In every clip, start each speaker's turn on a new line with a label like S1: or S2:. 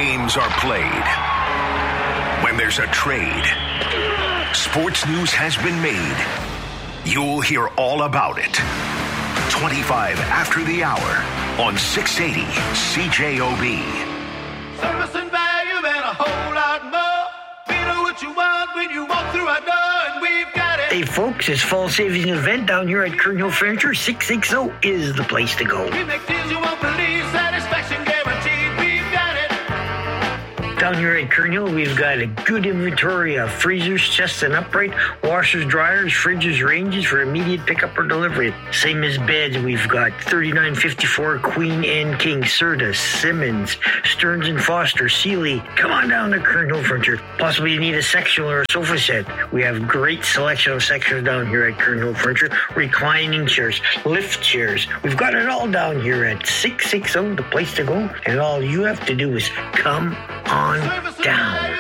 S1: games are played, when there's a trade, sports news has been made. You'll hear all about it. 25 after the hour on 680 CJOB.
S2: Service and value and a whole lot more. We know what you want when you walk through our door, and we've got it.
S3: Hey folks, this fall savings event down here at Kern Hill Furniture 660 is the place to go.
S2: We make deals you won't believe, satisfaction guaranteed. We've got it.
S3: Down here at Kern Hill, we've got a good inventory of freezers, chests and upright, washers, dryers, fridges, ranges for immediate pickup or delivery. Same as beds, we've got 3954 Queen and King, Serta, Simmons, Stearns and Foster, Sealy. Come on down to Kern Hill Furniture. Possibly you need a sectional or a sofa set. We have great selection of sections down here at Kern Hill Furniture. Reclining chairs, lift chairs. We've got it all down here at 660, the place to go. And all you have to do is come on down.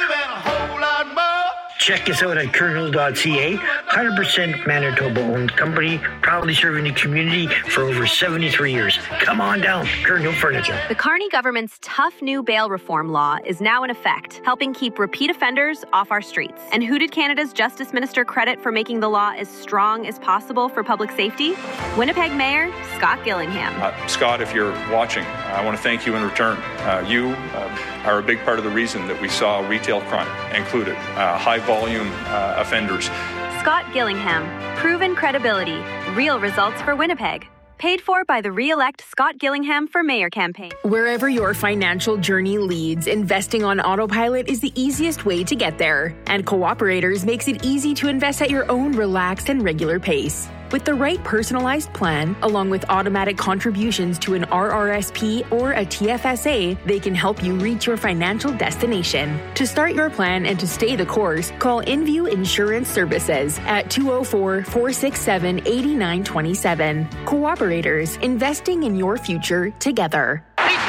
S3: Check us out at kernhill.ca, 100% Manitoba-owned company, proudly serving the community for over 73 years. Come on down, Kern Hill Furniture.
S4: The Carney government's tough new bail reform law is now in effect, helping keep repeat offenders off our streets. And who did Canada's Justice Minister credit for making the law as strong as possible for public safety? Winnipeg Mayor Scott Gillingham.
S5: Scott, if you're watching, I want to thank you in return. You are a big part of the reason that we saw retail crime included, high-volume offenders.
S4: Scott Gillingham. Proven credibility. Real results for Winnipeg. Paid for by the Re-elect Scott Gillingham for Mayor campaign.
S6: Wherever your financial journey leads, investing on autopilot is the easiest way to get there. And Cooperators makes it easy to invest at your own relaxed and regular pace. With the right personalized plan, along with automatic contributions to an RRSP or a TFSA, they can help you reach your financial destination. To start your plan and to stay the course, call InView Insurance Services at 204-467-8927. Cooperators, investing in your future together.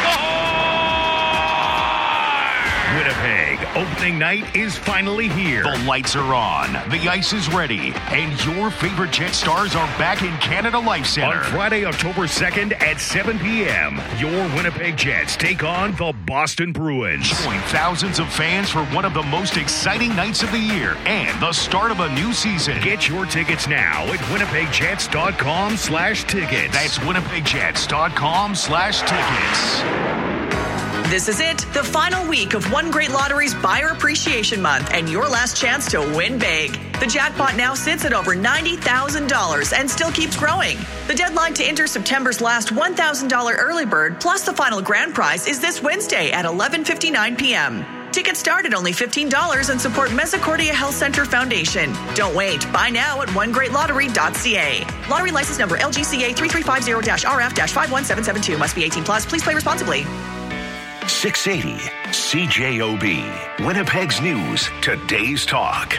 S1: Winnipeg, opening night is finally here. The lights are on, the ice is ready, and your favorite Jet Stars are back in Canada Life Centre. On Friday, October 2nd at 7 p.m., your Winnipeg Jets take on the Boston Bruins. Join thousands of fans for one of the most exciting nights of the year and the start of a new season. Get your tickets now at winnipegjets.com/tickets. That's winnipegjets.com/tickets.
S7: This is it, the final week of One Great Lottery's Buyer Appreciation Month and your last chance to win big. The jackpot now sits at over $90,000 and still keeps growing. The deadline to enter September's last $1,000 early bird plus the final grand prize is this Wednesday at 11:59 p.m. Tickets start at only $15 and support Misericordia Health Center Foundation. Don't wait. Buy now at onegreatlottery.ca. Lottery license number LGCA 3350-RF-51772. Must be 18 plus. Please play responsibly.
S1: 680 CJOB, Winnipeg's news, today's talk.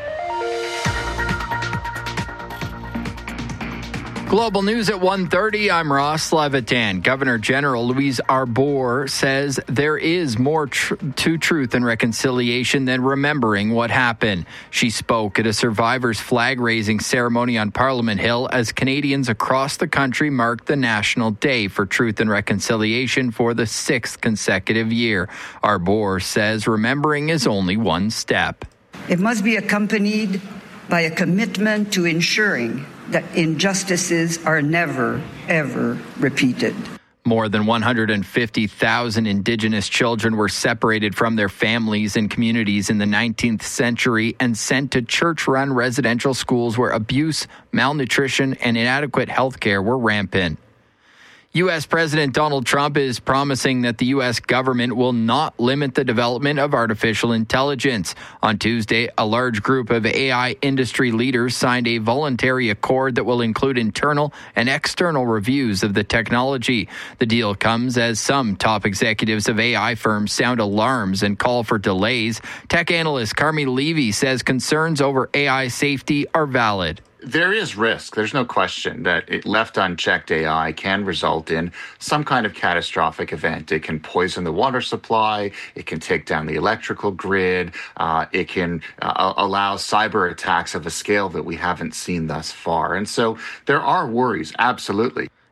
S8: Global News at 1:30. I'm Ross Levitan. Governor General Louise Arbour says there is more to truth and reconciliation than remembering what happened. She spoke at a survivors' flag-raising ceremony on Parliament Hill as Canadians across the country marked the National Day for Truth and Reconciliation for the 6th consecutive year. Arbour says remembering is only one step.
S9: It must be accompanied by a commitment to ensuring that injustices are never, ever repeated.
S8: More than 150,000 Indigenous children were separated from their families and communities in the 19th century and sent to church-run residential schools where abuse, malnutrition, and inadequate health care were rampant. U.S. President Donald Trump is promising that the U.S. government will not limit the development of artificial intelligence. On Tuesday, a large group of AI industry leaders signed a voluntary accord that will include internal and external reviews of the technology. The deal comes as some top executives of AI firms sound alarms and call for delays. Tech analyst Carmi Levy says concerns over AI safety are valid.
S10: There is risk. There's no question that it left unchecked AI can result in some kind of catastrophic event. It can poison the water supply. It can take down the electrical grid. It can allow cyber attacks of a scale that we haven't seen thus far. And so there are worries, absolutely.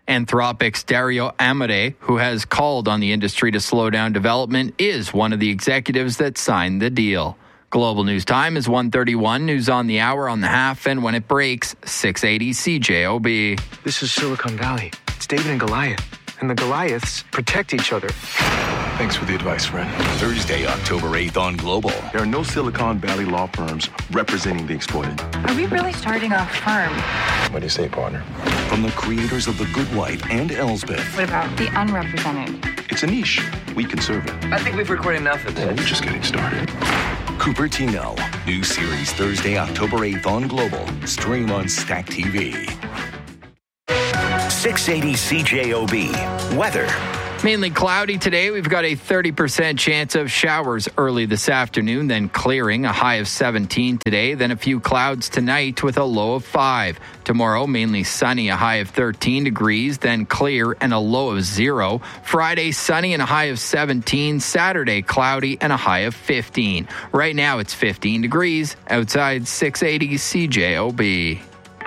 S8: Anthropic's Dario Amodei, who has called on the industry to slow down development, is one of the executives that signed the deal. Global News Time is 1:31. News on the hour, on the half, and when it breaks, 680 CJOB.
S11: This is Silicon Valley. It's David and Goliath. And the Goliaths protect each other.
S12: Thanks for the advice, friend.
S1: Thursday, October 8th on Global.
S12: There are no Silicon Valley law firms representing the exploited.
S13: Are we really starting a firm?
S12: What do you say, partner?
S1: From the creators of The Good Wife and Elsbeth.
S13: What about the unrepresented?
S12: It's a niche. We can serve it.
S11: I think we've recorded enough of this.
S12: We're just getting started.
S1: Cupertino. New series Thursday, October 8th on Global. Stream on Stack TV. 680 CJOB. Weather.
S8: Mainly cloudy today. We've got a 30% chance of showers early this afternoon, then clearing, a high of 17 today, then a few clouds tonight with a low of 5. Tomorrow, mainly sunny, a high of 13 degrees, then clear and a low of 0. Friday, sunny and a high of 17. Saturday, cloudy and a high of 15. Right now, it's 15 degrees outside 680 CJOB.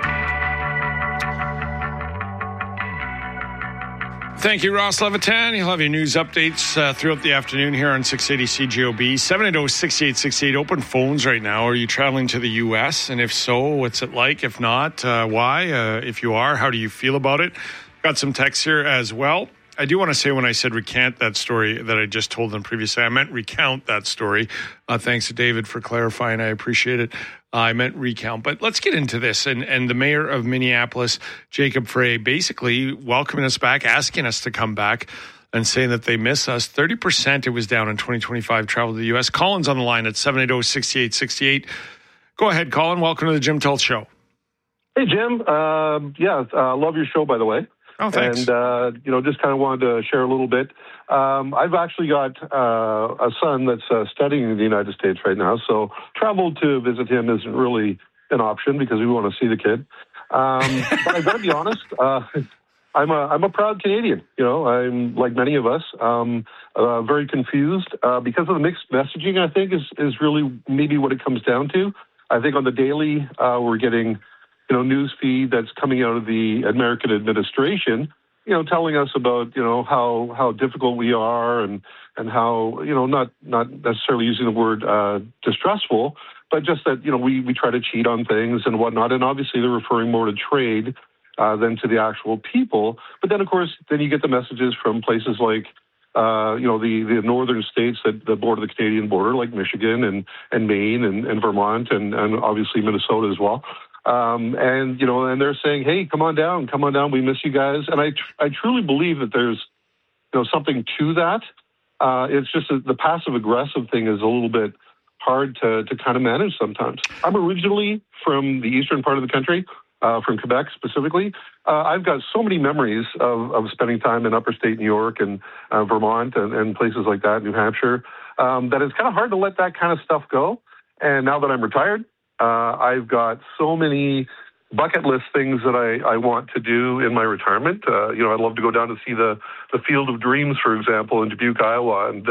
S14: Thank you, Ross Levitan. You'll have your news updates throughout the afternoon here on 680 CJOB. 780-6868. Open phones right now. Are you traveling to the U.S.? And if so, what's it like? If not, why? If you are, how do you feel about it? Got some texts here as well. I do want to say when I said recant that story that I just told them previously, I meant recount that story. Thanks to David for clarifying. I appreciate it. I meant recount. But let's get into this. And the mayor of Minneapolis, Jacob Frey, basically welcoming us back, asking us to come back and saying that they miss us. 30% it was down in 2025 travel to the U.S. Colin's on the line at 780-6868. Go ahead, Colin. Welcome to the Jim Telt Show.
S15: Hey, Jim. Love your show, by the way.
S14: Oh, thanks.
S15: And, just kind of wanted to share a little bit. I've actually got a son that's studying in the United States right now, so travel to visit him isn't really an option because we want to see the kid. But I've got to be honest, I'm a proud Canadian. I'm like many of us, very confused because of the mixed messaging, I think, is really maybe what it comes down to. I think on the daily, we're getting news feed that's coming out of the American administration, telling us about, how difficult we are and how, not necessarily using the word distressful, but just that, we try to cheat on things and whatnot. And obviously they're referring more to trade than to the actual people. But then, of course, you get the messages from places like, the northern states that border the Canadian border, like Michigan and Maine and Vermont and obviously Minnesota as well. And they're saying, hey, come on down, we miss you guys. And I truly believe that there's, something to that. It's just the passive aggressive thing is a little bit hard to kind of manage sometimes. I'm originally from the eastern part of the country, from Quebec specifically. I've got so many memories of spending time in upper state New York and Vermont and places like that, New Hampshire, that it's kind of hard to let that kind of stuff go. And now that I'm retired, I've got so many bucket list things that I want to do in my retirement. I'd love to go down to see the Field of Dreams, for example, in Dubuque, Iowa, and,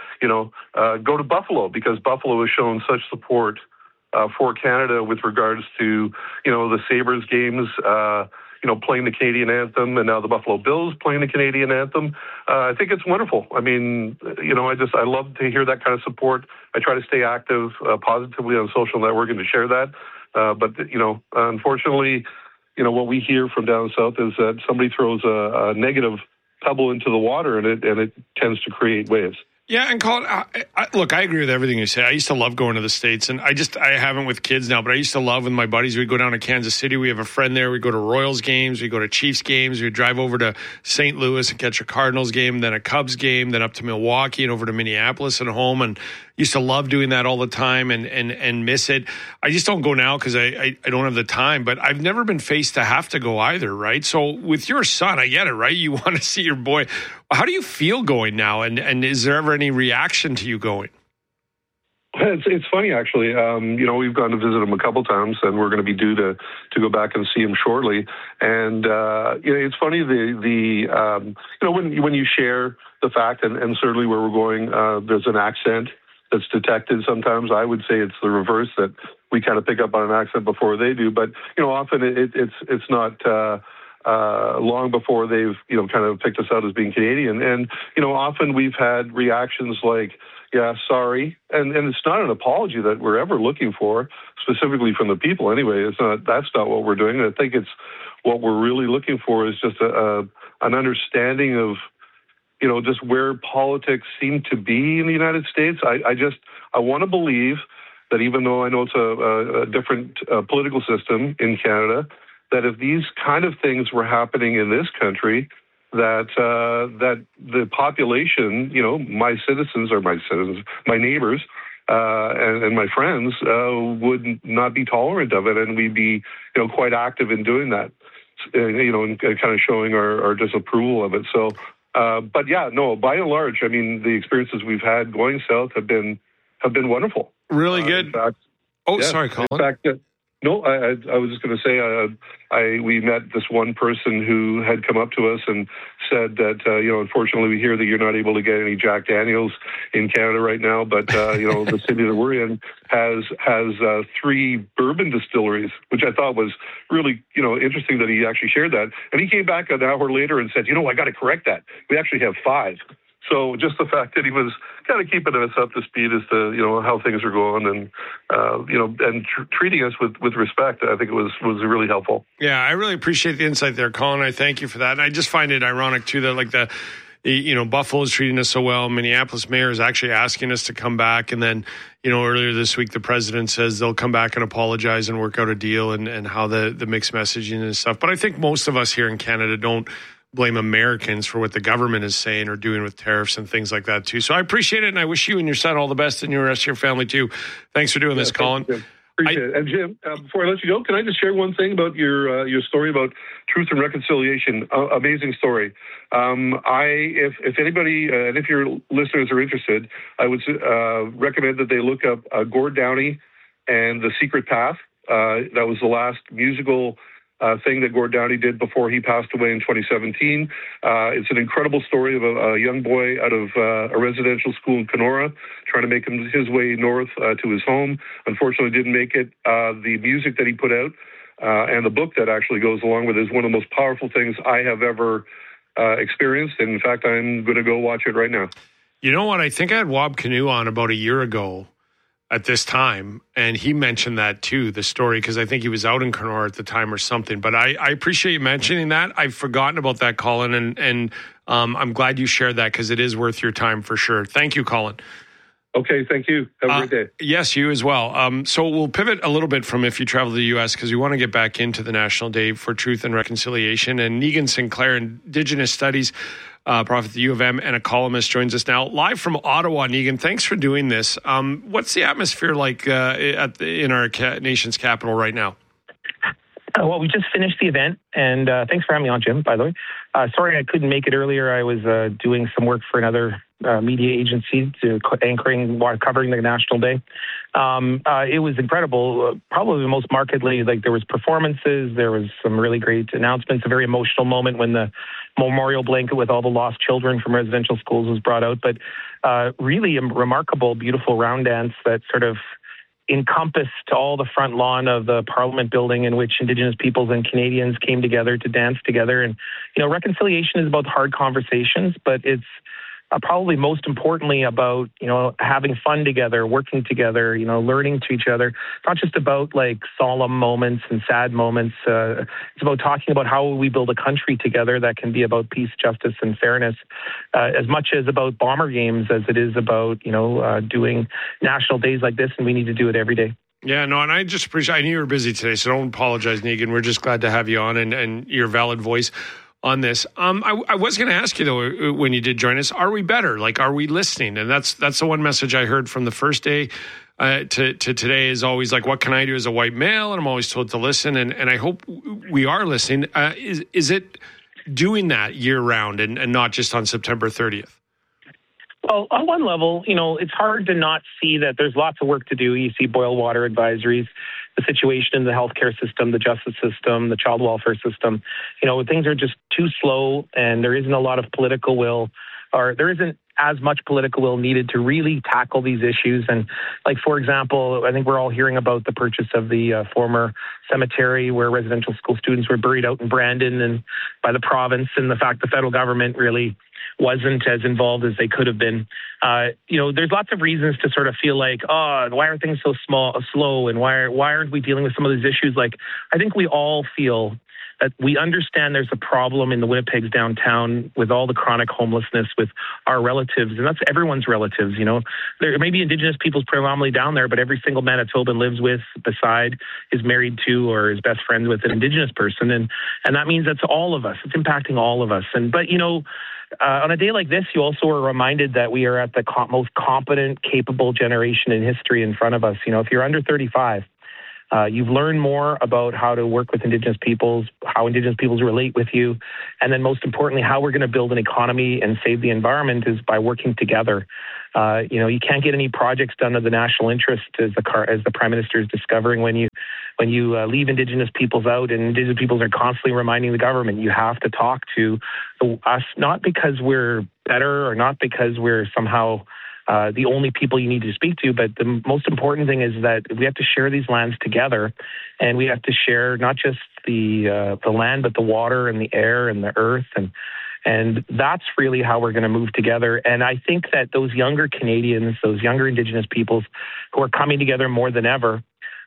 S15: go to Buffalo because Buffalo has shown such support for Canada with regards to, the Sabres games, playing the Canadian anthem, and now the Buffalo Bills playing the Canadian anthem. I think it's wonderful. I mean, I love to hear that kind of support. I try to stay active positively on social networking to share that. But unfortunately, what we hear from down south is that somebody throws a negative pebble into the water and it tends to create waves.
S14: Yeah, and Colin, look, I agree with everything you say. I used to love going to the States, and I haven't with kids now, but I used to love with my buddies. We'd go down to Kansas City. We have a friend there. We'd go to Royals games. We'd go to Chiefs games. We'd drive over to St. Louis and catch a Cardinals game, then a Cubs game, then up to Milwaukee and over to Minneapolis and home, and used to love doing that all the time and miss it. I just don't go now because I don't have the time, but I've never been faced to have to go either, right? So with your son, I get it, right? You want to see your boy. How do you feel going now? And is there ever any reaction to you going?
S15: It's funny, actually. We've gone to visit him a couple times, and we're going to be due to go back and see him shortly. And it's funny when you share the fact, and certainly where we're going, there's an accent that's detected. Sometimes I would say it's the reverse, that we kind of pick up on an accent before they do. But often it's not long before they've, kind of picked us out as being Canadian. And, often we've had reactions like, yeah, sorry. And it's not an apology that we're ever looking for, specifically from the people anyway. That's not what we're doing. I think it's what we're really looking for is just an understanding of, just where politics seem to be in the United States. I want to believe that even though I know it's a different political system in Canada, that if these kind of things were happening in this country, that the population, my neighbors and my friends would not be tolerant of it, and we'd be, quite active in doing that, and kind of showing our disapproval of it. So, but yeah, no, by and large, I mean, the experiences we've had going south have been wonderful.
S14: Really good.
S15: In fact,
S14: sorry, Colin.
S15: In fact, no, I was just going to say, we met this one person who had come up to us and said that, unfortunately we hear that you're not able to get any Jack Daniels in Canada right now, but, the city that we're in has 3 bourbon distilleries, which I thought was really, interesting that he actually shared that. And he came back an hour later and said, I got to correct that. We actually have 5. So just the fact that he was kind of keeping us up to speed as to, how things are going and, and treating us with respect, I think it was really helpful.
S14: Yeah, I really appreciate the insight there, Colin. I thank you for that. And I just find it ironic, too, that Buffalo is treating us so well. Minneapolis mayor is actually asking us to come back. And then, earlier this week, the president says they'll come back and apologize and work out a deal and how the mixed messaging and stuff. But I think most of us here in Canada don't blame Americans for what the government is saying or doing with tariffs and things like that, too. So I appreciate it, and I wish you and your son all the best and the rest of your family, too. Thanks for doing this, Colin.
S15: Appreciate it. And Jim, before I let you go, can I just share one thing about your story about Truth and Reconciliation? Amazing story. If anybody, and if your listeners are interested, I would recommend that they look up Gord Downie and The Secret Path. That was the last musical thing that Gord Downie did before he passed away in 2017. It's an incredible story of a young boy out of a residential school in Kenora trying to make his way north to his home. Unfortunately, didn't make it. The music that he put out and the book that actually goes along with it is one of the most powerful things I have ever experienced. And in fact, I'm going to go watch it right now.
S14: You know what? I think I had Wab Canoe on about a year ago at this time, and he mentioned that too, the story, because I think he was out in Kenora at the time or something. But I appreciate you mentioning that. I've forgotten about that, Colin, and I'm glad you shared that because it is worth your time for sure. Thank you, Colin.
S15: Okay, thank you. Have a great day.
S14: Yes, you as well. So we'll pivot a little bit from if you travel to the U.S. because we want to get back into the National Day for Truth and Reconciliation. And Negan Sinclair, Indigenous Studies Prof at the U of M and a columnist, joins us now live from Ottawa. Negan, thanks for doing this. What's the atmosphere like in our nation's capital right now?
S16: Well, we just finished the event, and thanks for having me on, Jim, by the way. Sorry I couldn't make it earlier. I was doing some work for another media agency covering the National Day. It was incredible, probably the most markedly, there was performances, there was some really great announcements, a very emotional moment when the memorial blanket with all the lost children from residential schools was brought out, but really a remarkable, beautiful round dance that sort of encompassed all the front lawn of the Parliament building in which Indigenous peoples and Canadians came together to dance together. And, reconciliation is about hard conversations, but it's probably most importantly about, having fun together, working together, learning to each other. It's not just about solemn moments and sad moments. It's about talking about how we build a country together that can be about peace, justice, and fairness, as much as about bomber games as it is about, doing national days like this, and we need to do it every day.
S14: Yeah, no, and I just appreciate, I knew you were busy today, so don't apologize, Negan. We're just glad to have you on and your valid voice on this. I was going to ask you, though, when you did join us, are we better? Are we listening? And that's the one message I heard from the first day to today is always what can I do as a white male? And I'm always told to listen. And I hope we are listening. Is it doing that year round and not just on September 30th?
S16: Well, on one level, it's hard to not see that there's lots of work to do. You see boil water advisories, the situation in the healthcare system, the justice system, the child welfare system. Things are just too slow, and there isn't a lot of political will, or there isn't as much political will needed to really tackle these issues. And like, for example, I think we're all hearing about the purchase of the former cemetery where residential school students were buried out in Brandon and by the province, and the fact the federal government really wasn't as involved as they could have been. There's lots of reasons to sort of feel like, why are things so slow, and why aren't we dealing with some of these issues? Like, I think we all feel that we understand there's a problem in the Winnipeg's downtown with all the chronic homelessness with our relatives, and that's everyone's relatives. There may be Indigenous peoples predominantly down there, but every single Manitoban lives with, beside, is married to, or is best friends with an Indigenous person, and that means that's all of us. It's impacting all of us. But on a day like this, you also are reminded that we are at the most competent, capable generation in history in front of us. If you're under 35, you've learned more about how to work with Indigenous peoples, how Indigenous peoples relate with you, and then most importantly, how we're going to build an economy and save the environment is by working together. You can't get any projects done of the national interest, as the Prime Minister is discovering, when you leave Indigenous peoples out, and Indigenous peoples are constantly reminding the government, you have to talk to us, not because we're better or not because we're somehow the only people you need to speak to, but the most important thing is that we have to share these lands together, and we have to share not just the land, but the water and the air and the earth, and that's really how we're going to move together. And I think that those younger Canadians, those younger Indigenous peoples who are coming together more than ever,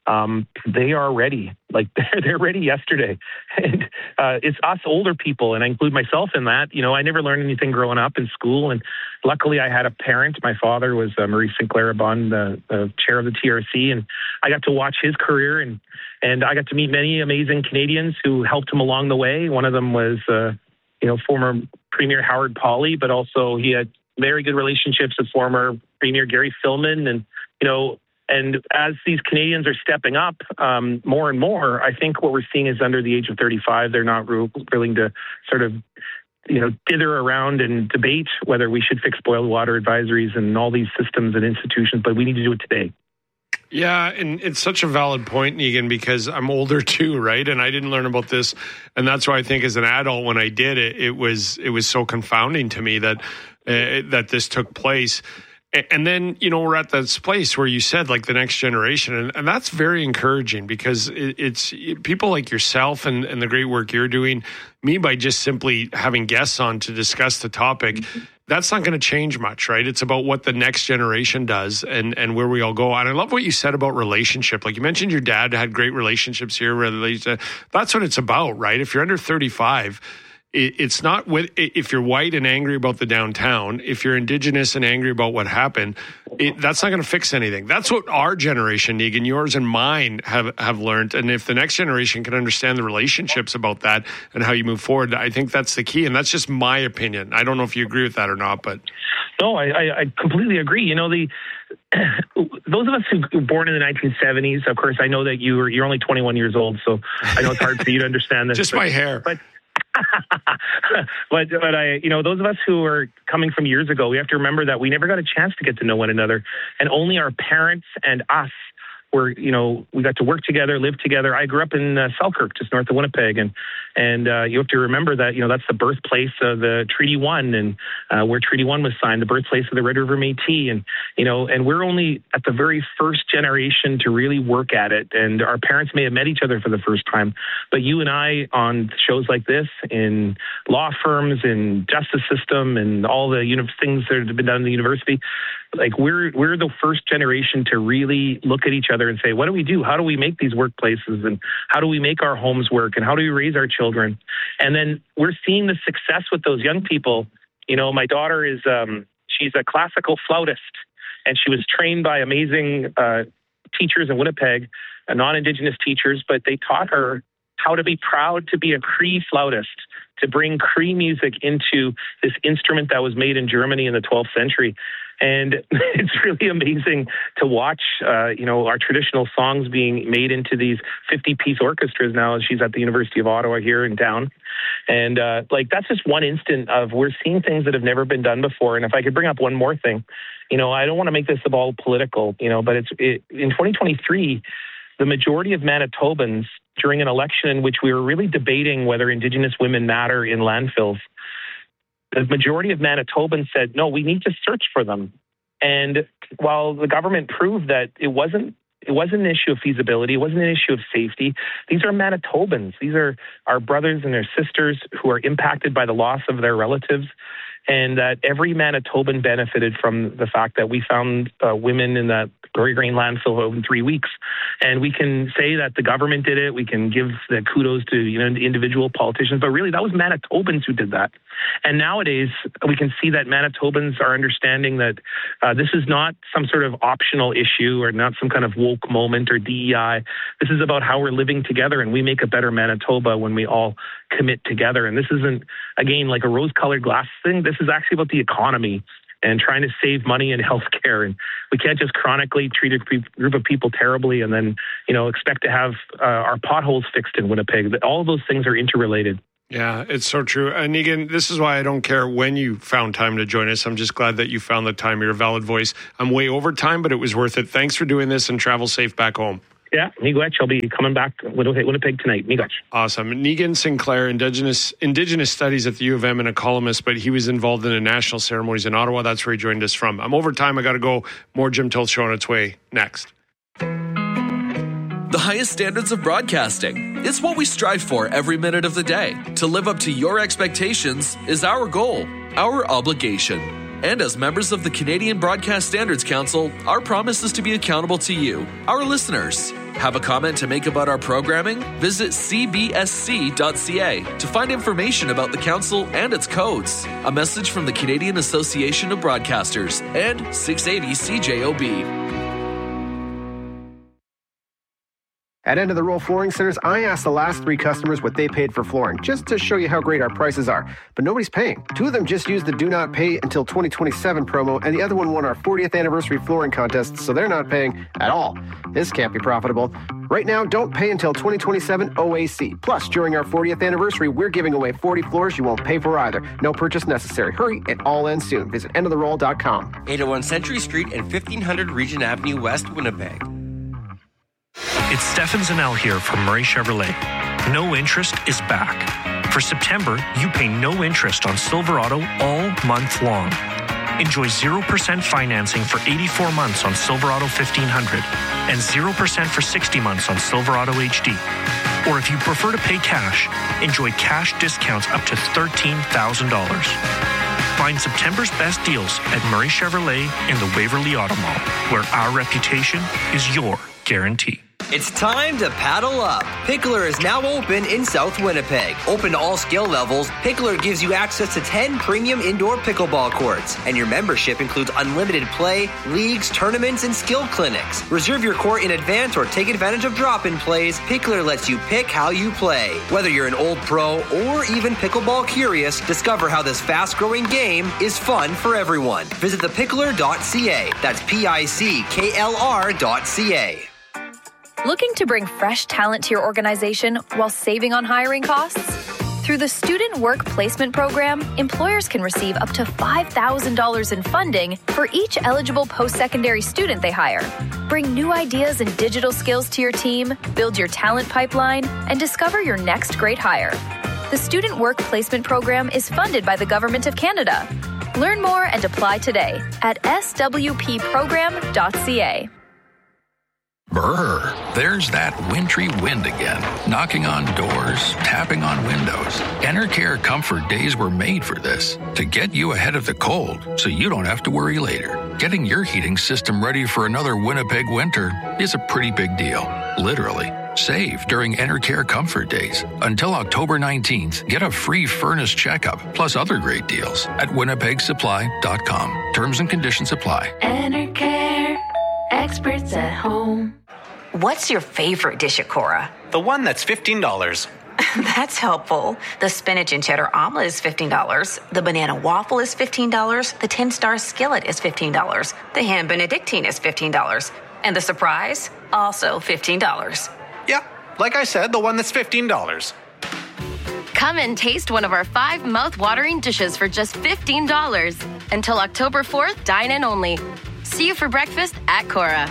S16: they are ready. Like, they're ready yesterday. And it's us older people, and I include myself in that. I never learned anything growing up in school, and luckily I had a parent. My father was Maurice Sinclair Abund, the chair of the TRC, and I got to watch his career, and I got to meet many amazing Canadians who helped him along the way. One of them was former Premier Howard Pauley, but also he had very good relationships with former Premier Gary Filmon, and as these Canadians are stepping up more and more, I think what we're seeing is under the age of 35, they're not willing to sort of, dither around and debate whether we should fix boil water advisories and all these systems and institutions, but we need to do it today.
S14: Yeah, and it's such a valid point, Negan, because I'm older too, right? And I didn't learn about this, and that's why I think as an adult, when I did it, it was so confounding to me that this took place. And then, we're at this place where you said, like, the next generation, and that's very encouraging, because it's people like yourself and the great work you're doing, me by just simply having guests on to discuss the topic. That's not going to change much, right? It's about what the next generation does and where we all go. And I love what you said about relationship. Like, you mentioned your dad had great relationships here. That's what it's about, right? If you're under 35, it's not if you're white and angry about the downtown, if you're Indigenous and angry about what happened, that's not going to fix anything. That's what our generation, Negan, yours and mine have learned. And if the next generation can understand the relationships about that and how you move forward, I think that's the key. And that's just my opinion. I don't know if you agree with that or not, but.
S16: No, I completely agree. Those of us who were born in the 1970s, of course, I know that you're only 21 years old, so I know it's hard for you to understand this.
S14: Just my hair.
S16: But those of us who are coming from years ago, we have to remember that we never got a chance to get to know one another, and only our parents and us were, we got to work together, live together. I grew up in Selkirk, just north of Winnipeg, and you have to remember that, that's the birthplace of the Treaty 1, and where Treaty 1 was signed, the birthplace of the Red River Métis, and we're only at the very first generation to really work at it, and our parents may have met each other for the first time, but you and I on shows like this, in law firms, in justice system, and all the things that have been done in the university, like we're the first generation to really look at each other and say, what do we do? How do we make these workplaces, and how do we make our homes work, and how do we raise our children? And then we're seeing the success with those young people. My daughter is she's a classical flautist, and she was trained by amazing teachers in Winnipeg, non-Indigenous teachers, but they taught her how to be proud to be a Cree flautist, to bring Cree music into this instrument that was made in Germany in the 12th century. And it's really amazing to watch, our traditional songs being made into these 50-piece orchestras now. She's at the University of Ottawa here in town. And that's just one instant of we're seeing things that have never been done before. And if I could bring up one more thing, I don't want to make this all political, but in 2023, the majority of Manitobans, during an election in which we were really debating whether Indigenous women matter in landfills, The majority of Manitobans said, no, we need to search for them. And while the government proved that it wasn't an issue of feasibility, it wasn't an issue of safety, these are Manitobans. These are our brothers and their sisters who are impacted by the loss of their relatives, and that every Manitoban benefited from the fact that we found women in that Gory Grain landfill over 3 weeks. And we can say that the government did it. We can give the kudos to the individual politicians, but really that was Manitobans who did that. And nowadays we can see that Manitobans are understanding that this is not some sort of optional issue or not some kind of woke moment or DEI. This is about how we're living together, and we make a better Manitoba when we all commit together. And this isn't, again, like a rose-colored glass thing. This is actually about the economy and trying to save money in healthcare. And we can't just chronically treat a group of people terribly and then, expect to have our potholes fixed in Winnipeg. All of those things are interrelated.
S14: Yeah, it's so true. Negan, this is why I don't care when you found time to join us. I'm just glad that you found the time. You're a valid voice. I'm way over time, but it was worth it. Thanks for doing this, and travel safe back home.
S16: Yeah, Miigwech, I'll be coming back Winnipeg tonight. Miigwech.
S14: Awesome. Negan Sinclair, Indigenous Studies at the U of M, and a columnist, but he was involved in the national ceremonies in Ottawa. That's where he joined us from. I'm over time. I got to go. More Jim Tilt Show on its way next.
S17: The highest standards of broadcasting. It's what we strive for every minute of the day. To live up to your expectations is our goal, our obligation. And as members of the Canadian Broadcast Standards Council, our promise is to be accountable to you, our listeners. Have a comment to make about our programming? Visit cbsc.ca to find information about the council and its codes. A message from the Canadian Association of Broadcasters and 680 CJOB.
S18: At End of the Roll Flooring Centers, I asked the last 3 customers what they paid for flooring, just to show you how great our prices are. But nobody's paying. 2 of them just used the Do Not Pay Until 2027 promo, and the other one won our 40th anniversary flooring contest, so they're not paying at all. This can't be profitable. Right now, don't pay until 2027 OAC. Plus, during our 40th anniversary, we're giving away 40 floors you won't pay for either. No purchase necessary. Hurry, it all ends soon. Visit endoftheroll.com.
S19: 801 Century Street and 1500 Regent Avenue West, Winnipeg.
S20: It's Stefan Zanel here from Murray Chevrolet. No Interest is back. For September, you pay no interest on Silverado all month long. Enjoy 0% financing for 84 months on Silverado 1500 and 0% for 60 months on Silverado HD. Or if you prefer to pay cash, enjoy cash discounts up to $13,000. Find September's best deals at Murray Chevrolet in the Waverly Auto Mall, where our reputation is your guarantee.
S19: It's time to paddle up. Pickler is now open in South Winnipeg. Open to all skill levels, Pickler gives you access to 10 premium indoor pickleball courts. And your membership includes unlimited play, leagues, tournaments, and skill clinics. Reserve your court in advance or take advantage of drop-in plays. Pickler lets you pick how you play. Whether you're an old pro or even pickleball curious, discover how this fast-growing game is fun for everyone. Visit thepickler.ca. That's PICKLR.ca.
S21: Looking to bring fresh talent to your organization while saving on hiring costs? Through the Student Work Placement Program, employers can receive up to $5,000 in funding for each eligible post-secondary student they hire. Bring new ideas and digital skills to your team, build your talent pipeline, and discover your next great hire. The Student Work Placement Program is funded by the Government of Canada. Learn more and apply today at swpprogram.ca.
S22: Brr, there's that wintry wind again, knocking on doors, tapping on windows. Enercare Comfort Days were made for this, to get you ahead of the cold so you don't have to worry later. Getting your heating system ready for another Winnipeg winter is a pretty big deal, literally. Save during Enercare Comfort Days. Until October 19th, get a free furnace checkup, plus other great deals at winnipegsupply.com. Terms and conditions apply.
S23: Enercare, experts at home.
S24: What's your favorite dish at Cora?
S25: The one that's $15.
S24: That's helpful. The spinach and cheddar omelet is $15. The banana waffle is $15. The 10-star skillet is $15. The ham Benedictine is $15. And the surprise, also $15.
S25: Yeah, like I said, the one that's $15.
S23: Come and taste one of our 5 mouth-watering dishes for just $15. Until October 4th, dine-in only. See you for breakfast at Cora.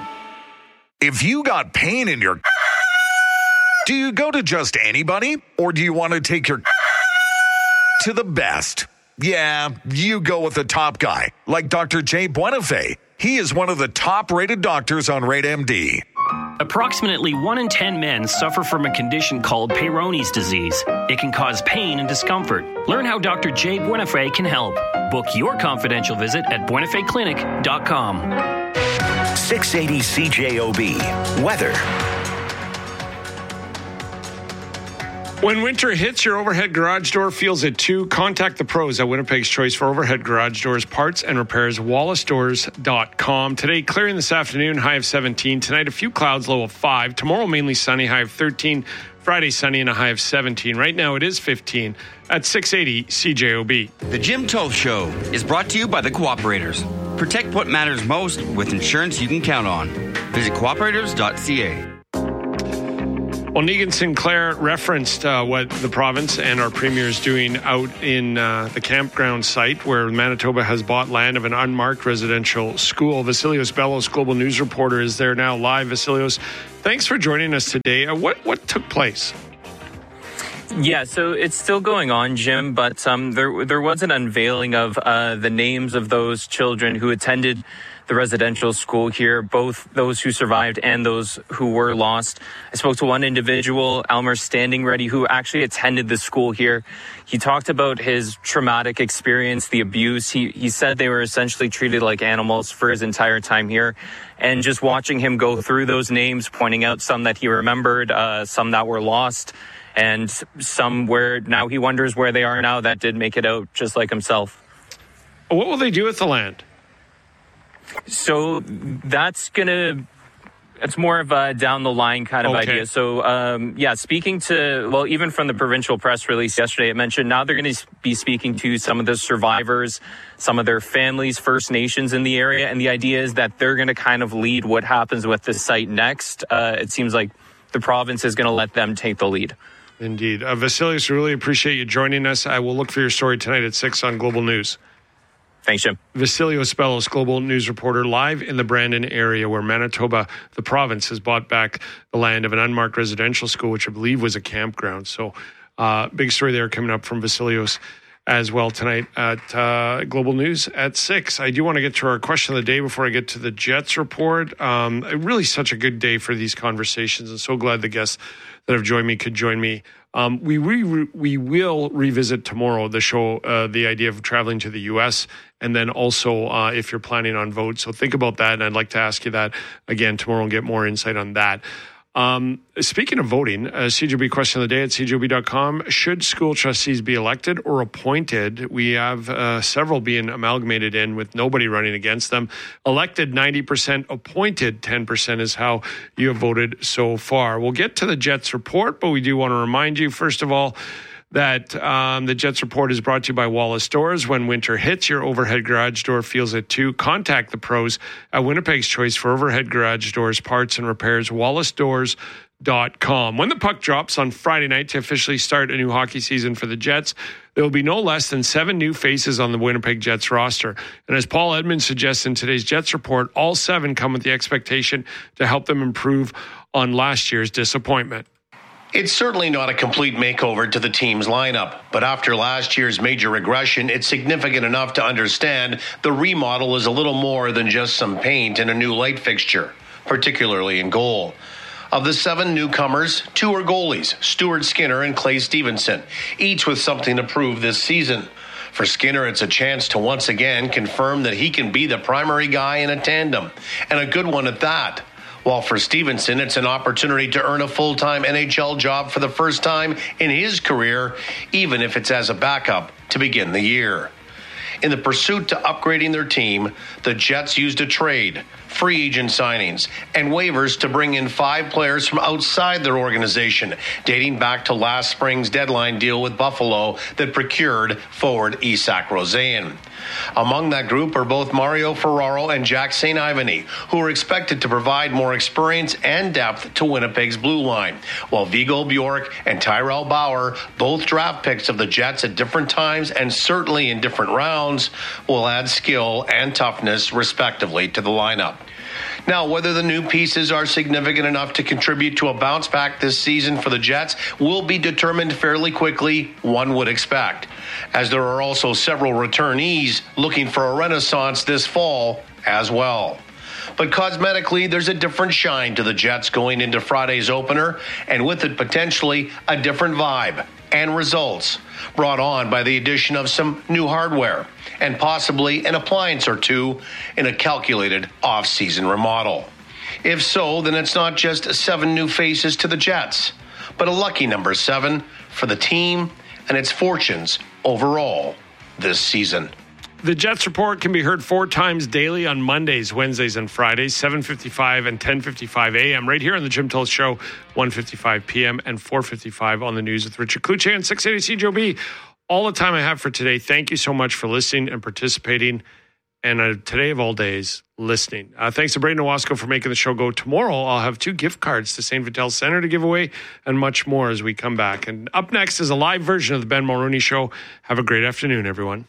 S1: If you got pain in your... Do you go to just anybody? Or do you want to take your... to the best? Yeah, you go with the top guy, like Dr. Jay Buenafé. He is one of the top-rated doctors on RateMD.
S2: Approximately 1 in 10 men suffer from a condition called Peyronie's disease. It can cause pain and discomfort. Learn how Dr. Jay Buenafé can help. Book your confidential visit at buenafeclinic.com.
S1: 680 CJOB. Weather.
S14: When winter hits, your overhead garage door feels it too. Contact the pros at Winnipeg's Choice for overhead garage doors, parts, and repairs, wallacedoors.com. Today, clearing this afternoon, high of 17. Tonight, a few clouds, low of 5. Tomorrow, mainly sunny, high of 13. Friday, sunny, and a high of 17. Right now, it is 15 at 680 CJOB.
S3: The Jim Toth Show is brought to you by the Cooperators. Protect what matters most with insurance you can count on. Visit cooperators.ca.
S14: Well, Negan Sinclair referenced what the province and our premier is doing out in the campground site where Manitoba has bought land of an unmarked residential school. Vasilios Bellos, Global News reporter, is there now live. Vasilios, thanks for joining us today. What took place?
S4: Yeah, so it's still going on, Jim, but there was an unveiling of the names of those children who attended the residential school here, both those who survived and those who were lost. I spoke to one individual, Elmer Standing Ready, who actually attended the school here. He talked about his traumatic experience, the abuse. He said they were essentially treated like animals for his entire time here. And just watching him go through those names, pointing out some that he remembered, some that were lost, and some where now he wonders where they are now that did make it out, just like himself.
S14: What will they do with the land?
S4: So it's more of a down the line kind of idea. So, speaking to, even from the provincial press release yesterday, it mentioned now they're going to be speaking to some of the survivors, some of their families, First Nations in the area. And the idea is that they're going to kind of lead what happens with the site next. It seems like the province is going to let them take the lead.
S14: Indeed. Vasilios, really appreciate you joining us. I will look for your story tonight at 6 on Global News.
S4: Thanks, Jim.
S14: Vasilios Bellos, Global News reporter, live in the Brandon area where Manitoba, the province, has bought back the land of an unmarked residential school, which I believe was a campground. So big story there coming up from Vasilios as well tonight at Global News at 6. I do want to get to our question of the day before I get to the Jets report. Really such a good day for these conversations, and so glad the guests that have joined me could join me. We will revisit tomorrow the show, the idea of traveling to the U.S., and then also if you're planning on vote. So think about that, and I'd like to ask you that again tomorrow and get more insight on that. Speaking of voting, CJOB question of the day at cjob.com. Should school trustees be elected or appointed? We have several being amalgamated in with nobody running against them. Elected 90%, appointed 10% is how you have voted so far. We'll get to the Jets report, but we do want to remind you, first of all, that the Jets report is brought to you by Wallace Doors. When winter hits, your overhead garage door feels it too. Contact the pros at Winnipeg's Choice for overhead garage doors, parts, and repairs. wallacedoors.com. When the puck drops on Friday night to officially start a new hockey season for the Jets, there will be no less than 7 new faces on the Winnipeg Jets roster. And as Paul Edmonds suggests in today's Jets report, all 7 come with the expectation to help them improve on last year's disappointment.
S5: It's certainly not a complete makeover to the team's lineup, but after last year's major regression, it's significant enough to understand the remodel is a little more than just some paint and a new light fixture, particularly in goal. Of the 7 newcomers, 2 are goalies, Stuart Skinner and Clay Stevenson, each with something to prove this season. For Skinner, it's a chance to once again confirm that he can be the primary guy in a tandem, and a good one at that. While for Stevenson, it's an opportunity to earn a full-time NHL job for the first time in his career, even if it's as a backup to begin the year. In the pursuit to upgrading their team, the Jets used a trade, free agent signings, and waivers to bring in 5 players from outside their organization, dating back to last spring's deadline deal with Buffalo that procured forward Isak Rosén. Among that group are both Mario Ferraro and Jack St. Ivany, who are expected to provide more experience and depth to Winnipeg's blue line, while Viggo Bjork and Tyrell Bauer, both draft picks of the Jets at different times and certainly in different rounds, will add skill and toughness respectively to the lineup. Now, whether the new pieces are significant enough to contribute to a bounce back this season for the Jets will be determined fairly quickly, one would expect, as there are also several returnees looking for a renaissance this fall as well. But cosmetically, there's a different shine to the Jets going into Friday's opener, and with it potentially a different vibe and results brought on by the addition of some new hardware and possibly an appliance or two in a calculated off-season remodel. If so, then it's not just 7 new faces to the Jets, but a lucky number 7 for the team and its fortunes overall this season.
S14: The Jets Report can be heard 4 times daily on Mondays, Wednesdays, and Fridays, 7:55 and 10:55 a.m. right here on the Jim Tulls Show, 1:55 p.m. and 4:55 on the news with Richard Cloutier and 680 CJOB. All the time I have for today. Thank you so much for listening and participating. And today of all days, listening. Thanks to Braden Owasco for making the show go. Tomorrow, I'll have 2 gift cards to St. Vital Center to give away and much more as we come back. And up next is a live version of the Ben Mulroney Show. Have a great afternoon, everyone.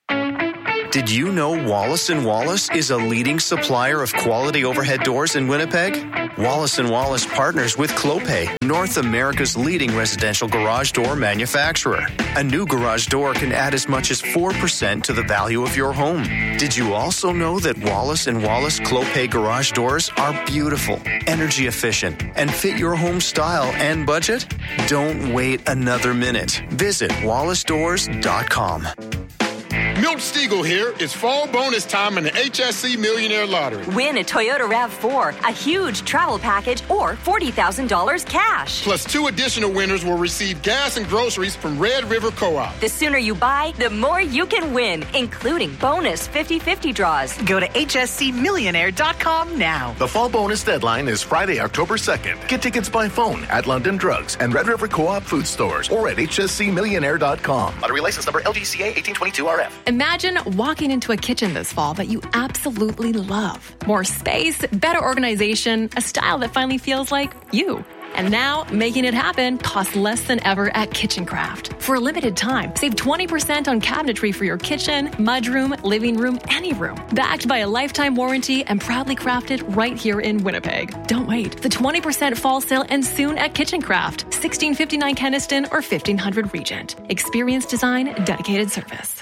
S6: Did you know Wallace & Wallace is a leading supplier of quality overhead doors in Winnipeg? Wallace & Wallace partners with Clopay, North America's leading residential garage door manufacturer. A new garage door can add as much as 4% to the value of your home. Did you also know that Wallace & Wallace Clopay garage doors are beautiful, energy efficient, and fit your home style and budget? Don't wait another minute. Visit wallacedoors.com.
S7: Milt Stegall here. It's fall bonus time in the HSC Millionaire Lottery.
S9: Win a Toyota RAV4, a huge travel package, or $40,000 cash.
S7: Plus 2 additional winners will receive gas and groceries from Red River Co-op.
S9: The sooner you buy, the more you can win, including bonus 50-50 draws.
S10: Go to hscmillionaire.com now.
S13: The fall bonus deadline is Friday, October 2nd. Get tickets by phone at London Drugs and Red River Co-op food stores or at hscmillionaire.com.
S26: Lottery license number LGCA 1822RF.
S27: Imagine walking into a kitchen this fall that you absolutely love. More space, better organization, a style that finally feels like you. And now, making it happen costs less than ever at KitchenCraft. For a limited time, save 20% on cabinetry for your kitchen, mudroom, living room, any room. Backed by a lifetime warranty and proudly crafted right here in Winnipeg. Don't wait. The 20% fall sale ends soon at KitchenCraft, 1659 Keniston or 1500 Regent. Experience design, dedicated service.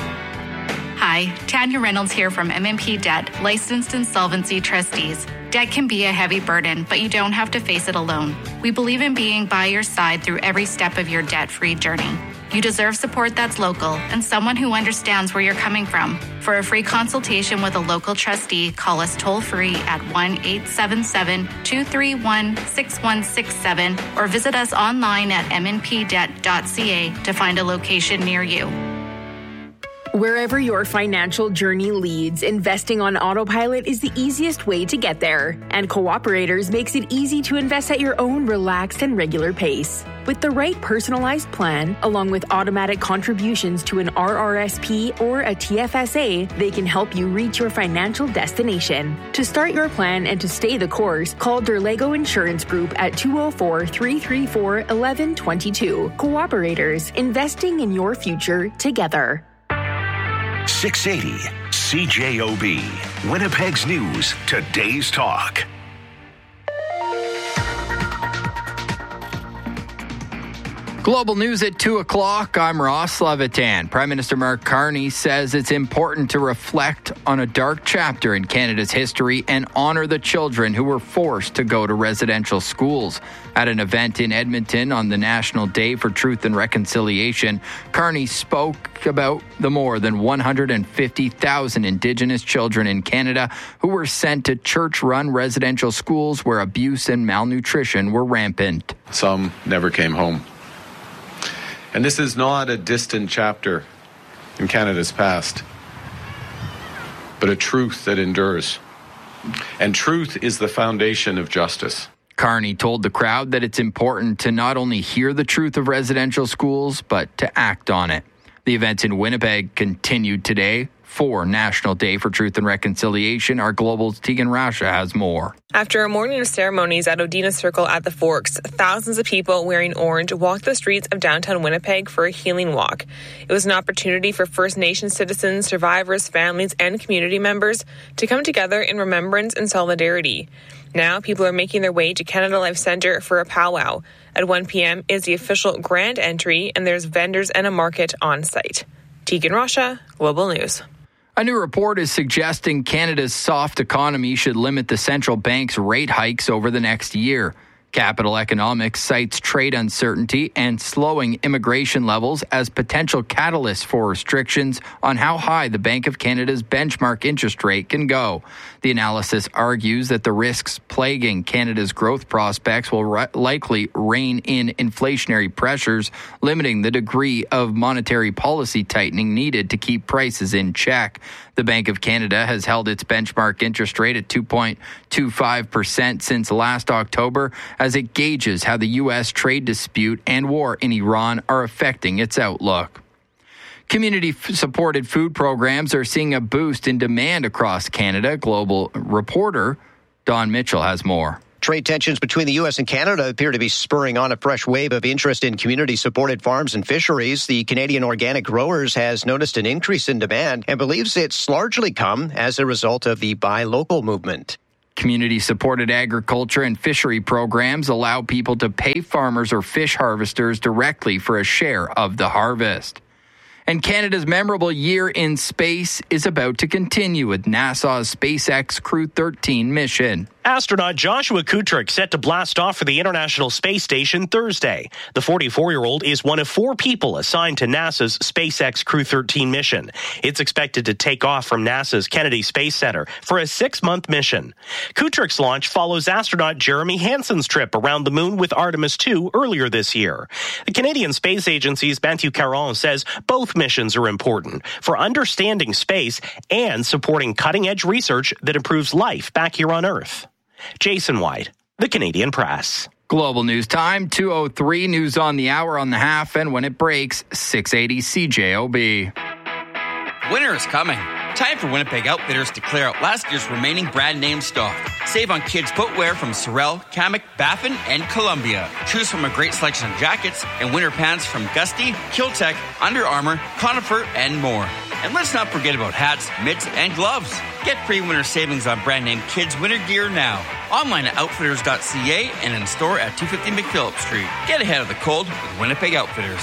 S28: Hi, Tanya Reynolds here from MMP Debt, licensed insolvency trustees. Debt can be a heavy burden, but you don't have to face it alone. We believe in being by your side through every step of your debt-free journey. You deserve support that's local and someone who understands where you're coming from. For a free consultation with a local trustee, call us toll-free at 1-877-231-6167 or visit us online at mnpdebt.ca to find a location near you.
S29: Wherever your financial journey leads, investing on autopilot is the easiest way to get there. And Cooperators makes it easy to invest at your own relaxed and regular pace. With the right personalized plan, along with automatic contributions to an RRSP or a TFSA, they can help you reach your financial destination. To start your plan and to stay the course, call Derlego Insurance Group at 204-334-1122. Cooperators, investing in your future together.
S1: 680 CJOB, Winnipeg's News, Today's Talk.
S8: Global news at 2 o'clock. I'm Ross Levitan. Prime Minister Mark Carney says it's important to reflect on a dark chapter in Canada's history and honor the children who were forced to go to residential schools. At an event in Edmonton on the National Day for Truth and Reconciliation, Carney spoke about the more than 150,000 Indigenous children in Canada who were sent to church-run residential schools where abuse and malnutrition were rampant.
S30: Some never came home. And this is not a distant chapter in Canada's past, but a truth that endures. And truth is the foundation of justice.
S8: Carney told the crowd that it's important to not only hear the truth of residential schools, but to act on it. The event in Winnipeg continued today. for National Day for Truth and Reconciliation. Our Global's Tegan Rasha has more.
S11: After a morning of ceremonies at Odina Circle at the Forks, thousands of people wearing orange walked the streets of downtown Winnipeg for a healing walk. It was an opportunity for First Nations citizens, survivors, families, and community members to come together in remembrance and solidarity. Now, people are making their way to Canada Life Centre for a powwow. At 1 p.m. is the official grand entry, and there's vendors and a market on site. Tegan Rasha, Global News.
S8: A new report is suggesting Canada's soft economy should limit the central bank's rate hikes over the next year. Capital Economics cites trade uncertainty and slowing immigration levels as potential catalysts for restrictions on how high the Bank of Canada's benchmark interest rate can go. The analysis argues that the risks plaguing Canada's growth prospects will likely rein in inflationary pressures, limiting the degree of monetary policy tightening needed to keep prices in check. The Bank of Canada has held its benchmark interest rate at 2.25% since last October as it gauges how the U.S. trade dispute and war in Iran are affecting its outlook. Community-supported food programs are seeing a boost in demand across Canada. Global reporter Don Mitchell has more.
S12: Trade tensions between the U.S. and Canada appear to be spurring on a fresh wave of interest in community-supported farms and fisheries. The Canadian Organic Growers has noticed an increase in demand and believes it's largely come as a result of the Buy Local movement.
S8: Community-supported agriculture and fishery programs allow people to pay farmers or fish harvesters directly for a share of the harvest. And Canada's memorable year in space is about to continue with NASA's SpaceX Crew 13 mission.
S15: Astronaut Joshua Kutrick set to blast off for the International Space Station Thursday. The 44-year-old is one of 4 people assigned to NASA's SpaceX Crew 13 mission. It's expected to take off from NASA's Kennedy Space Center for a 6-month mission. Kutrick's launch follows astronaut Jeremy Hansen's trip around the moon with Artemis II earlier this year. The Canadian Space Agency's Matthew Caron says both missions are important for understanding space and supporting cutting-edge research that improves life back here on Earth. Jason White, The Canadian Press.
S8: Global News Time, 2:03, news on the hour, on the half, and when it breaks, 680 CJOB.
S3: Winter is coming. Time for Winnipeg Outfitters to clear out last year's remaining brand name stock. Save on kids' footwear from Sorel, Kamek, Baffin, and Columbia. Choose from a great selection of jackets and winter pants from Gusty, Kiltech, Under Armour, Conifer, and more. And let's not forget about hats, mitts, and gloves. Get free winter savings on brand name kids' winter gear now. Online at outfitters.ca and in store at 250 McPhillips Street. Get ahead of the cold with Winnipeg Outfitters.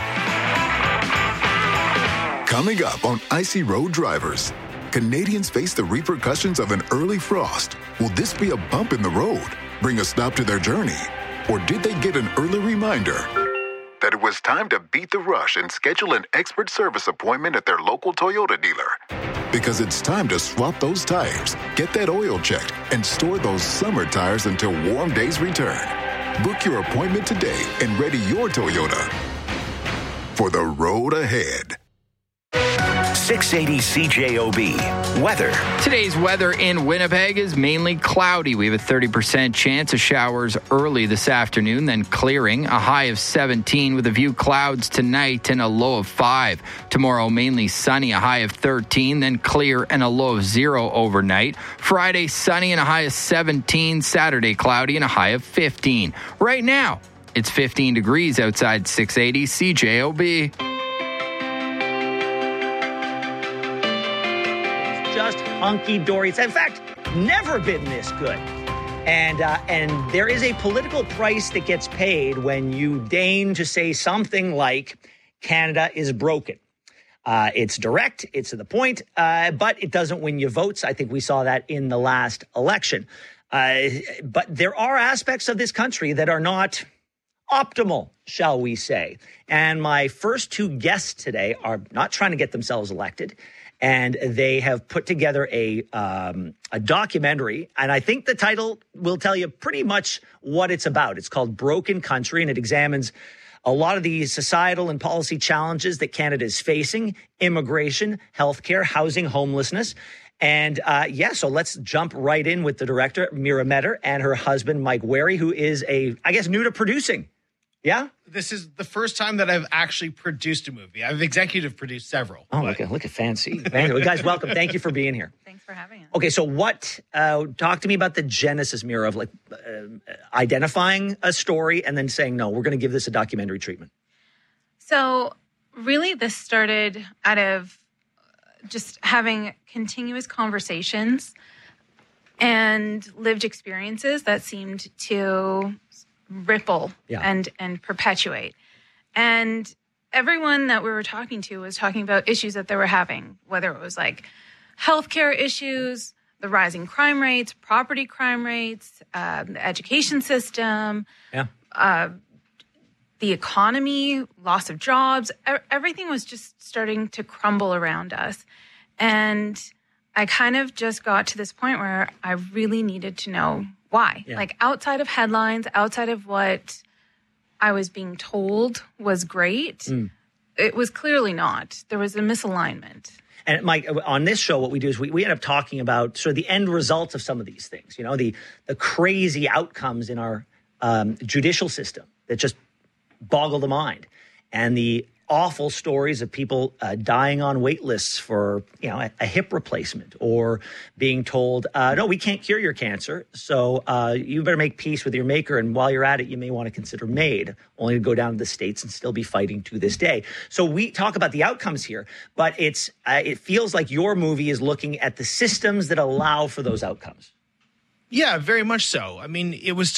S16: Coming up on Icy Road Drivers, Canadians face the repercussions of an early frost. Will this be a bump in the road, bring a stop to their journey? Or did they get an early reminder that it was time to beat the rush and schedule an expert service appointment at their local Toyota dealer? Because it's time to swap those tires, get that oil checked, and store those summer tires until warm days return. Book your appointment today and ready your Toyota for the road ahead.
S1: 680 CJOB. Weather.
S8: Today's weather in Winnipeg is mainly cloudy. We have a 30% chance of showers early this afternoon, then clearing. A high of 17 with a few clouds tonight and a low of 5. Tomorrow, mainly sunny, a high of 13, then clear and a low of 0 overnight. Friday, sunny and a high of 17. Saturday, cloudy and a high of 15. Right now, it's 15 degrees outside 680 CJOB.
S17: Just hunky-dory. It's, in fact, never been this good. And there is a political price that gets paid when you deign to say something like Canada is broken. It's direct, it's to the point, but it doesn't win you votes. I think we saw that in the last election. But there are aspects of this country that are not optimal, shall we say. And my first 2 guests today are not trying to get themselves elected. And they have put together a documentary, and I think the title will tell you pretty much what it's about. It's called Broken Country, and it examines a lot of the societal and policy challenges that Canada is facing: immigration, healthcare, housing, homelessness. And so let's jump right in with the director, Mira Metter, and her husband, Mike Wary, who is new to producing Yeah?
S2: This is the first time that I've actually produced a movie. I've executive produced several.
S17: Oh, look at fancy. Well, guys, welcome. Thank you for being here.
S4: Thanks for having us.
S17: Okay, so talk to me about the genesis, Mira, of identifying a story and then saying, no, we're going to give this a documentary treatment.
S4: So really this started out of just having continuous conversations and lived experiences that seemed to ripple and perpetuate. And everyone that we were talking to was talking about issues that they were having, whether it was like healthcare issues, the rising crime rates, property crime rates, the education system, the economy, loss of jobs. Everything was just starting to crumble around us. And I kind of just got to this point where I really needed to know why. Yeah. Like outside of headlines, outside of what I was being told was great, it was clearly not. There was a misalignment.
S17: And Mike, on this show, what we do is we end up talking about sort of the end results of some of these things. You know, the crazy outcomes in our judicial system that just boggle the mind, and the awful stories of people dying on wait lists for, a hip replacement, or being told, no, we can't cure your cancer, so you better make peace with your maker, and while you're at it, you may want to consider MAID, only to go down to the States and still be fighting to this day. So we talk about the outcomes here, but it feels like your movie is looking at the systems that allow for those outcomes.
S2: Yeah, very much so. I mean, it was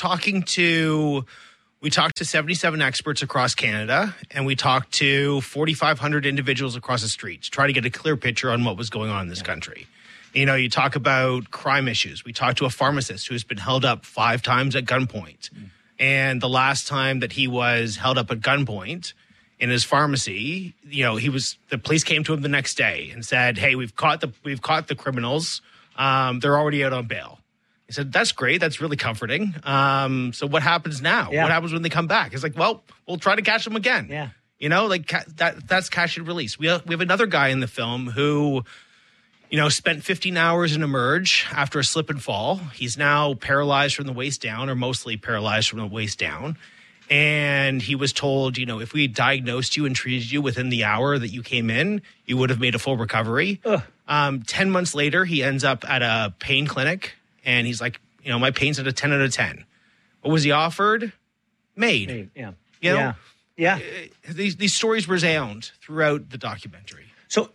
S2: we talked to 77 experts across Canada, and we talked to 4,500 individuals across the street to try to get a clear picture on what was going on in this country. You talk about crime issues. We talked to a pharmacist who has been held up 5 times at gunpoint. And the last time that he was held up at gunpoint in his pharmacy, the police came to him the next day and said, "Hey, we've caught the criminals. They're already out on bail." He said, "That's great. That's really comforting. So what happens now? Yeah. What happens when they come back?" It's like, well, we'll try to catch them again.
S17: Yeah.
S2: That's catch and release. We have another guy in the film who, spent 15 hours in Emerge after a slip and fall. He's now paralyzed from the waist down, or mostly paralyzed from the waist down. And he was told, if we had diagnosed you and treated you within the hour that you came in, you would have made a full recovery. 10 months later, he ends up at a pain clinic. And he's like, my pain's at a 10 out of 10. What was he offered? MAID.
S17: Yeah. Yeah.
S2: These stories were resound throughout the documentary.
S17: So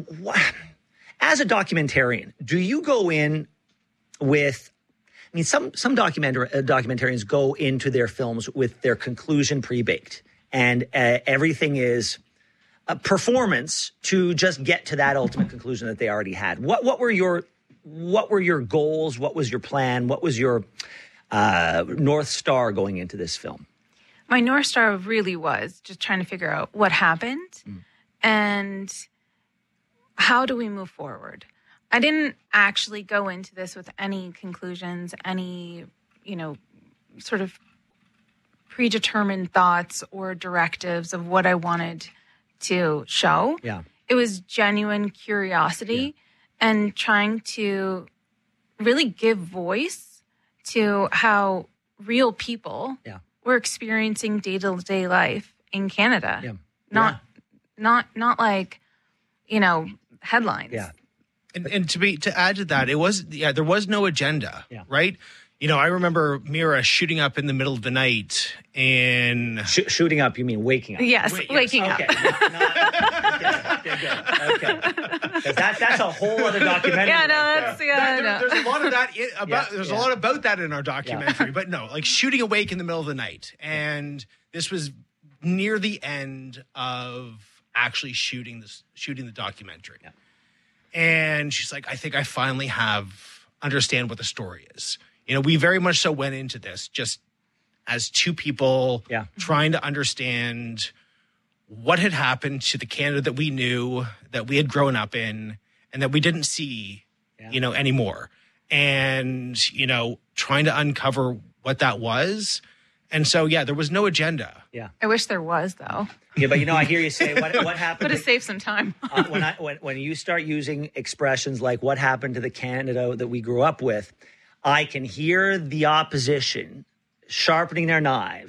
S17: as a documentarian, do you go in with, some documentarians go into their films with their conclusion pre-baked, and everything is a performance to just get to that ultimate conclusion that they already had. What were your goals? What was your plan? What was your North Star going into this film?
S4: My North Star really was just trying to figure out what happened and how do we move forward. I didn't actually go into this with any conclusions, any, sort of predetermined thoughts or directives of what I wanted to show.
S17: Yeah.
S4: It was genuine curiosity. Yeah. And trying to really give voice to how real people were experiencing day-to-day life in Canada.
S17: Yeah.
S4: Not like, headlines.
S2: Yeah. And to add to that, there was no agenda, right? I remember Mira shooting up in the middle of the night and...
S17: shooting up, you mean waking up?
S4: Yes, waking up.
S17: Okay. Okay. That's a whole other documentary.
S4: Yeah, no,
S2: There's a lot of that. There's a lot about that in our documentary, but no, like shooting awake in the middle of the night. And this was near the end of actually shooting the documentary. Yeah. And she's like, I think I finally understand what the story is. We very much so went into this just as two people trying to understand what had happened to the Canada that we knew, that we had grown up in, and that we didn't see, anymore. And, trying to uncover what that was. And so, there was no agenda.
S17: Yeah.
S4: I wish there was, though.
S17: Yeah, but I hear you say what happened.
S4: Would have saved some time.
S17: When you start using expressions like what happened to the Canada that we grew up with, I can hear the opposition sharpening their knives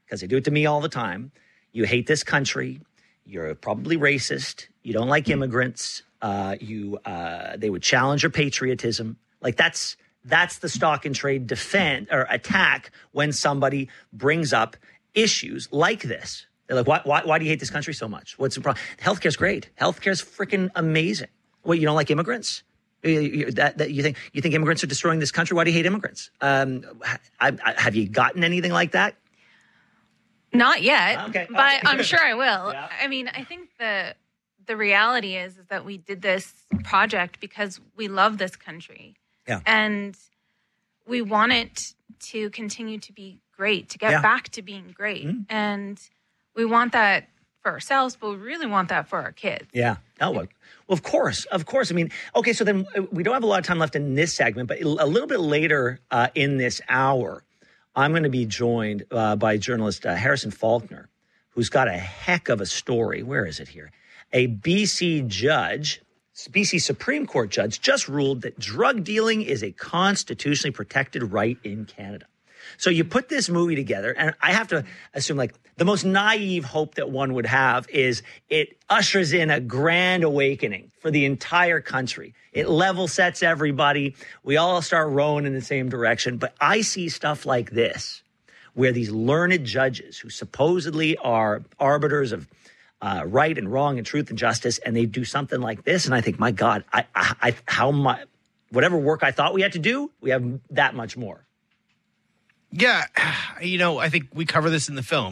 S17: because they do it to me all the time. You hate this country. You're probably racist. You don't like immigrants. They would challenge your patriotism. Like that's the stock and trade defend or attack when somebody brings up issues like this. They're like, why do you hate this country so much? What's the problem? Healthcare's great. Healthcare's freaking amazing. What, you don't like immigrants? You think immigrants are destroying this country? Why do you hate immigrants? Have you gotten anything like that?
S4: Not yet,
S17: okay.
S4: But I'm sure I will.
S17: Yeah.
S4: I mean, I think the reality is that we did this project because we love this country.
S17: Yeah.
S4: And we want it to continue to be great, to get back to being great. Mm-hmm. And we want that for ourselves, but we really want that for our kids.
S17: Yeah. Oh, well, of course. I mean, okay, so then we don't have a lot of time left in this segment, but a little bit later in this hour, I'm going to be joined by journalist Harrison Faulkner, who's got a heck of a story. Where is it here? A BC Supreme Court judge just ruled that drug dealing is a constitutionally protected right in Canada. So you put this movie together, and I have to assume, like, the most naive hope that one would have is it ushers in a grand awakening for the entire country. It level sets everybody. We all start rowing in the same direction. But I see stuff like this, where these learned judges who supposedly are arbiters of right and wrong and truth and justice, and they do something like this, and I think, my God, how much, whatever work I thought we had to do, we have that much more.
S2: Yeah, I think we cover this in the film.